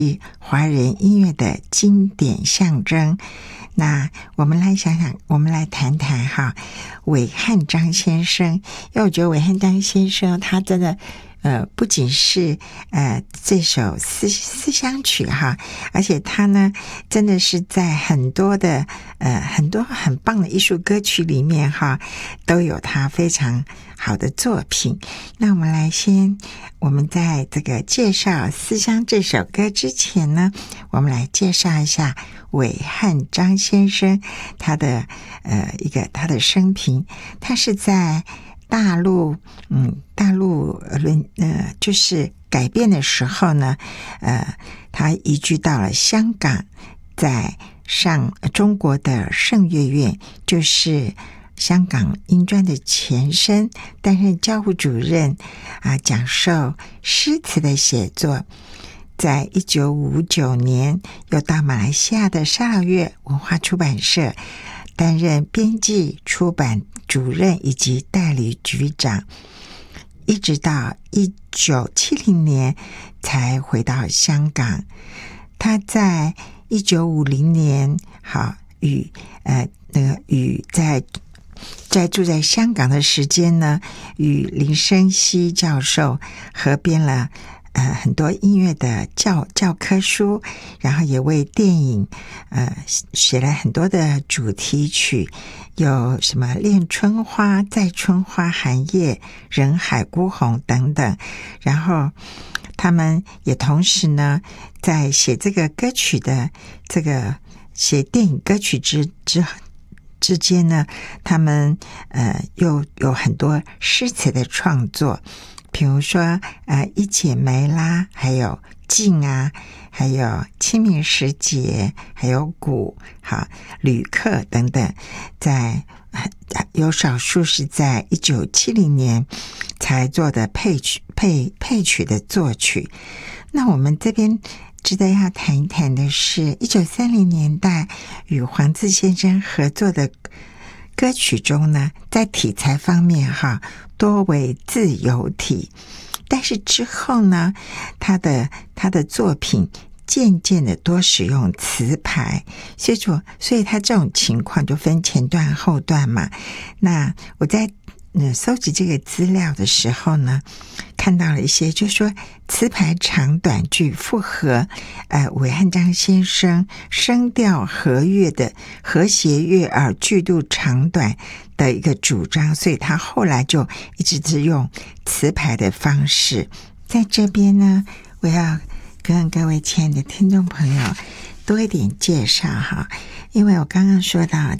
华人音乐的经典象征。那我们来想想，我们来谈谈哈，韦汉章先生。因为我觉得韦汉章先生他真的不仅是这首思乡曲哈，而且他呢真的是在很多很棒的艺术歌曲里面哈，都有他非常好的作品。那我们在这个介绍《思乡》这首歌之前呢，我们来介绍一下韦汉章先生他的生平。他是在大陆就是改变的时候呢，他移居到了香港，在上中国的圣乐院，就是香港音专的前身，担任教务主任讲授诗词的写作。在1959年又到马来西亚的沙劳越文化出版社担任编辑、出版主任以及代理局长，一直到1970年才回到香港。他在1950年在住在香港的时间呢，与林生熙教授合编了很多音乐的教科书，然后也为电影写了很多的主题曲，有什么恋春花、在春花寒夜、人海孤鸿等等。然后他们也同时呢在写这个歌曲的写电影歌曲之间呢，他们又有很多诗词的创作，比如说一剪梅啦，还有静啊，还有清明时节，还有鼓，旅客等等，有少数是在1970年才做的配曲的作曲。那我们这边值得要谈一谈的是1930年代与黄自先生合作的歌曲中呢，在题材方面多为自由体，但是之后呢，他的作品渐渐的多使用词牌，所以他这种情况就分前段后段嘛。那我在搜集这个资料的时候呢，看到了一些就是说词牌长短句符合韦汉章先生声调和乐的和谐悦耳、句度长短的一个主张，所以他后来就一直是用词牌的方式。在这边呢，我要跟各位亲爱的听众朋友多一点介绍因为我刚刚说到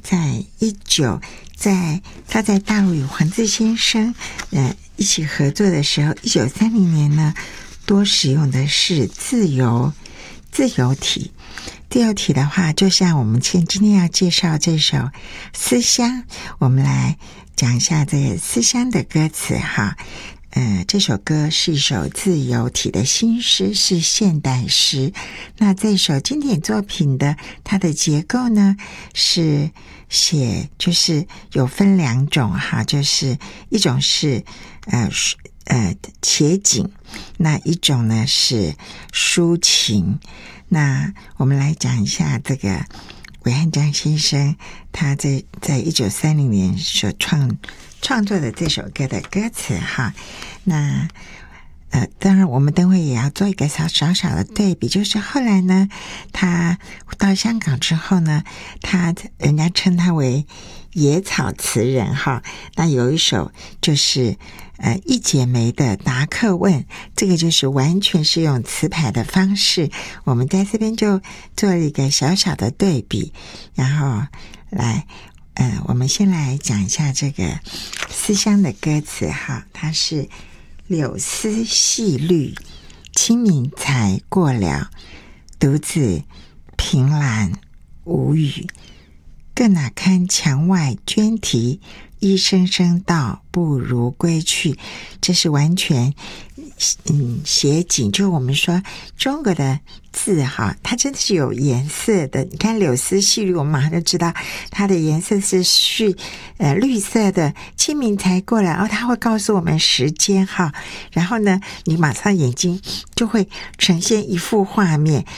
他在大陆与黄自先生一起合作的时候，1930年呢多使用的是自由体。自由体的话，就像我们今天要介绍这首《思乡》，我们来讲一下这个《思乡》的歌词这首歌是一首自由体的新诗，是现代诗。那这首经典作品的它的结构呢，是就是有分两种就是一种是写景，那一种呢是抒情。那我们来讲一下这个韦汉章先生他在1930年所创作的这首歌的歌词那当然我们等会也要做一个小的对比，就是后来呢他到香港之后呢，人家称他为野草词人那有一首就是一剪梅的答客问，这个就是完全是用词牌的方式，我们在这边就做了一个小的对比。然后我们先来讲一下这个思乡的歌词它是柳丝细绿，清明才过了，独自凭栏无语，更哪堪墙外鹃啼，一声声道不如归去。这是完全写景，就我们说中国的字它真的是有颜色的。你看柳丝细绿，我们马上就知道它的颜色是绿色的，清明才过来它会告诉我们时间然后呢你马上眼睛就会呈现一幅画面，